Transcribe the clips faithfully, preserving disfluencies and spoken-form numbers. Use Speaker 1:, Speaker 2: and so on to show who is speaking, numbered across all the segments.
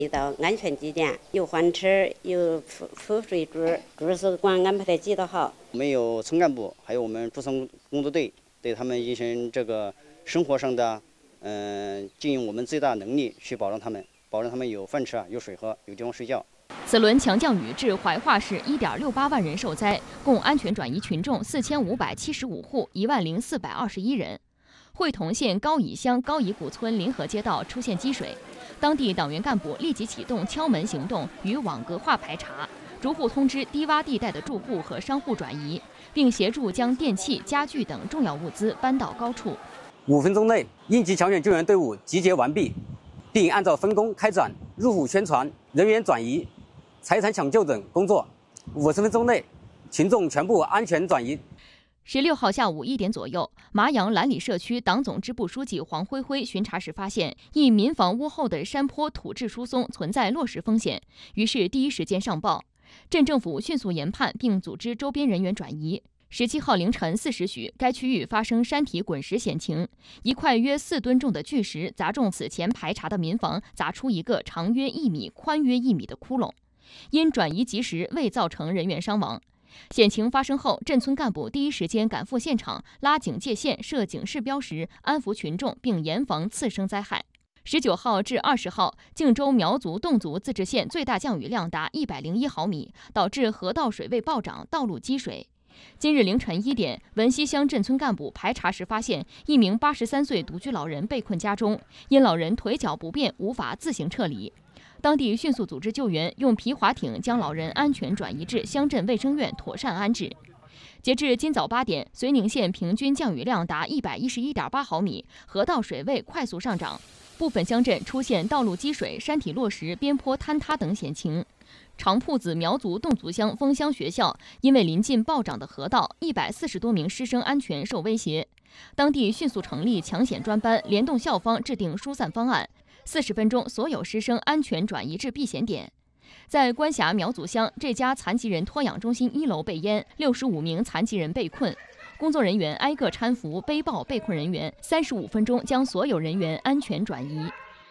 Speaker 1: 到安全地点，有饭吃，有铺铺水住，住宿管安排得几多好。
Speaker 2: 我们有村干部，还有我们驻村工作队，对他们进行这个生活上的，嗯、呃，尽用我们最大能力去保障他们，保证他们有饭吃啊，有水喝，有地方睡觉。
Speaker 3: 此轮强降雨致怀化市一点六八万人受灾，共安全转移群众四千五百七十五户，一万零四百二十一人。会同县高乙乡高乙古村临河街道出现积水。当地党员干部立即启动敲门行动，与网格化排查，逐户通知低洼地带的住户和商户转移，并协助将电器、家具等重要物资搬到高处。
Speaker 4: 五分钟内，应急抢险救援队伍集结完毕，并按照分工开展入户宣传、人员转移、财产抢救等工作。五十分钟内，群众全部安全转移。
Speaker 3: 十六号下午一点左右，麻阳兰里社区党总支部书记黄辉辉巡查时发现，一民房屋后的山坡土质疏松，存在落石风险，于是第一时间上报。镇政府迅速研判，并组织周边人员转移。十七号凌晨四时许，该区域发生山体滚石险情，一块约四吨重的巨石砸中此前排查的民房，砸出一个长约一米、宽约一米的窟窿。因转移及时，未造成人员伤亡。险情发生后，镇村干部第一时间赶赴现场，拉警戒线、设警示标识，安抚群众，并严防次生灾害。十九号至二十号，靖州苗族侗族自治县最大降雨量达一百零一毫米，导致河道水位暴涨，道路积水。今日凌晨一点，文西乡镇村干部排查时发现，一名八十三岁独居老人被困家中，因老人腿脚不便，无法自行撤离。当地迅速组织救援，用皮划艇将老人安全转移至乡镇卫生院妥善安置。截至今早八点，绥宁县平均降雨量达一百一十一点八毫米，河道水位快速上涨，部分乡镇出现道路积水、山体落石、边坡坍塌等险情。长铺子苗族侗族乡枫乡学校因为临近暴涨的河道，一百四十多名师生安全受威胁。当地迅速成立抢险专班，联动校方制定疏散方案。四十分钟，所有师生安全转移至避险点。在关峡苗族乡，这家残疾人托养中心一楼被淹，六十五名残疾人被困，工作人员挨个搀扶背抱被困人员，三十五分钟将所有人员安全转移。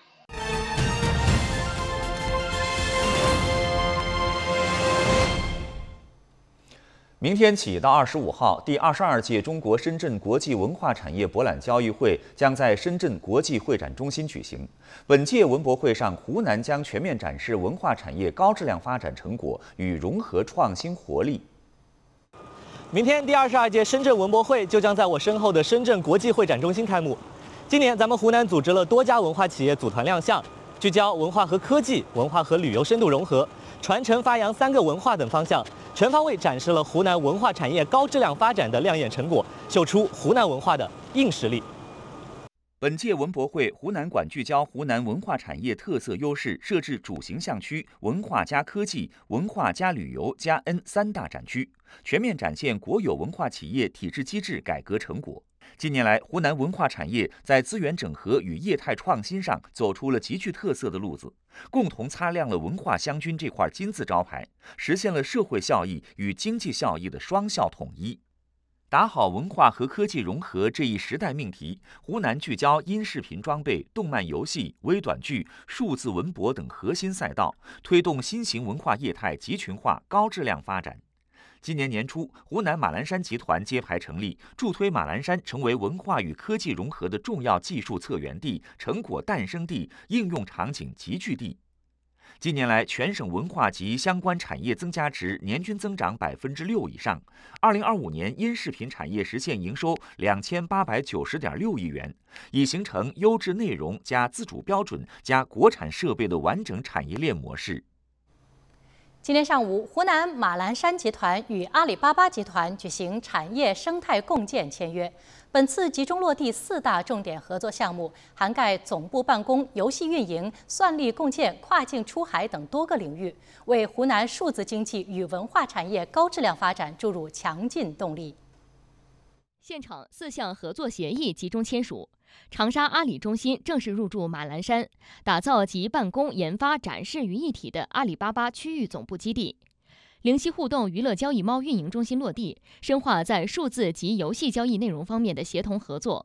Speaker 5: 明天起到二十五号，第二十二届中国深圳国际文化产业博览交易会将在深圳国际会展中心举行。本届文博会上，湖南将全面展示文化产业高质量发展成果与融合创新活力。
Speaker 6: 明天第二十二届深圳文博会就将在我身后的深圳国际会展中心开幕。今年咱们湖南组织了多家文化企业组团亮相，聚焦文化和科技、文化和旅游深度融合、传承发扬三个文化等方向，全方位展示了湖南文化产业高质量发展的亮眼成果，秀出湖南文化的硬实力。
Speaker 5: 本届文博会，湖南馆聚焦湖南文化产业特色优势，设置主形象区、文化加科技、文化加旅游加 N 三大展区，全面展现国有文化企业体制机制改革成果。近年来，湖南文化产业在资源整合与业态创新上走出了极具特色的路子，共同擦亮了文化湘军这块金字招牌，实现了社会效益与经济效益的双效统一。打好文化和科技融合这一时代命题，湖南聚焦音视频装备、动漫游戏、微短剧、数字文博等核心赛道，推动新型文化业态集群化、高质量发展。今年年初，湖南马栏山集团揭牌成立，助推马栏山成为文化与科技融合的重要技术策源地、成果诞生地、应用场景集聚地。近年来，全省文化及相关产业增加值年均增长百分之六以上。二零二五年，音视频产业实现营收两千八百九十点六亿元，已形成优质内容加自主标准加国产设备的完整产业链模式。
Speaker 7: 今天上午，湖南马栏山集团与阿里巴巴集团举行产业生态共建签约。本次集中落地四大重点合作项目，涵盖总部办公、游戏运营、算力共建、跨境出海等多个领域，为湖南数字经济与文化产业高质量发展注入强劲动力。
Speaker 3: 现场四项合作协议集中签署。长沙阿里中心正式入驻马栏山，打造集办公、研发、展示于一体的阿里巴巴区域总部基地。灵犀互动娱乐交易猫运营中心落地，深化在数字及游戏交易内容方面的协同合作。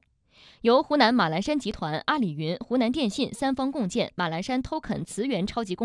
Speaker 3: 由湖南马栏山集团、阿里云、湖南电信三方共建马栏山 Token 磁源超级工